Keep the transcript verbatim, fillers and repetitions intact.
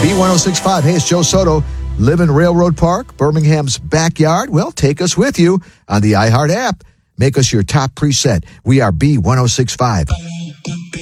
B one oh six point five. Hey, it's Joe Soto. Live in Railroad Park, Birmingham's backyard? Well, take us with you on the iHeart app. Make us your top preset. We are B one oh six point five.